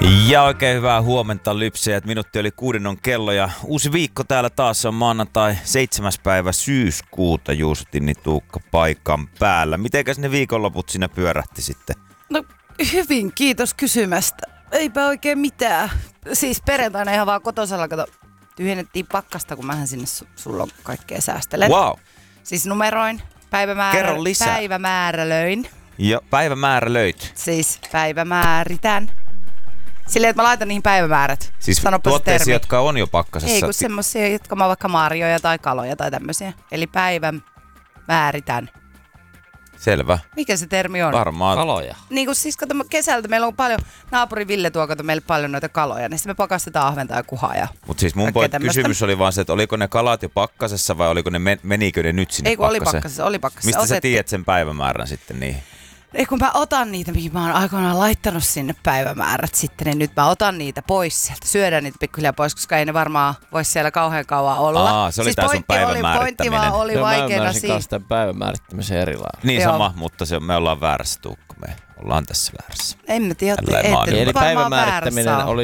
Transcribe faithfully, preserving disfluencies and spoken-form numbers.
Ja oikein hyvää huomenta lypsejät. Minuutti oli kuuden on kello ja uusi viikko täällä taas on maanantai seitsemäs päivä syyskuuta. Juusotin Tuukka paikan päällä. Mitenkäs ne viikonloput siinä pyörähti sitten? No hyvin, kiitos kysymästä. Eipä oikein mitään. Siis perjantaina ihan vaan kotosalla, kato, tyhjennettiin pakkasta, kun mähän sinne su- sulla on kaikkea säästelen. Wow. Siis numeroin, päivämäärä, Kerro lisää. päivämäärälöin. Ja päivämäärä löyt. Siis päivämääritän. Silleen, että mä laitan niihin päivämäärät. Siis Sanoppa se tuotteisiin, termi. jotka on jo pakkasessa. Ei kun semmosia, jotka mä oon vaikka marjoja tai kaloja tai tämmösiä. Eli päivämääritän. Selvä. Mikä se termi on? Varmaan. Kaloja. Niin kuin siis kato, kesältä meillä on paljon, naapuri Ville tuo kato meille paljon noita kaloja, niin sitten me pakastetaan ahventa ja kuhaa. Ja Mutta siis mun kaikkea point, tämmöstä. kysymys oli vaan se, että oliko ne kalat jo pakkasessa vai oliko ne, men- menikö ne nyt sinne Ei kun oli pakkaseen? pakkasessa, oli pakkasessa. Mistä sä Otettiin- tiedät sen päivämäärän sitten niin? Ei kun mä otan niitä, mihin mä oon aikoinaan laittanut sinne päivämäärät sitten, niin nyt mä otan niitä pois sieltä. Syödään niitä pikkuhiljaa pois, koska ei ne varmaan vois siellä kauhean kauan olla. Aa, se oli siis tää sun pointti oli, pointti päivämäärittäminen. vaan oli Joo, mä vaikeana ymmärsin siinä. kanssa tämän päivämäärittämisen eri lailla. Niin Joo. sama, mutta se, me ollaan väärässä Tuukka. Me ollaan tässä väärässä. En mä tiedä, Tälleen mä oon että ymmärtänyt. Eli varmaan päivämäärittäminen väärässä on. oli